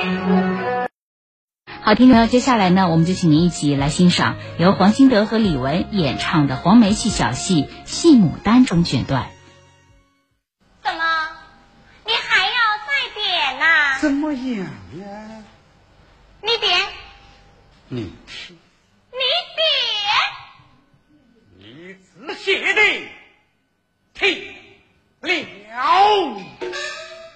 好，听众朋友，接下来呢，我们就请您一起来欣赏由黄兴德和李玟演唱的黄梅戏小戏《戏牡丹》中选段。 怎么，你还要再点呐？ 怎么样呀？ 你点。 你吃。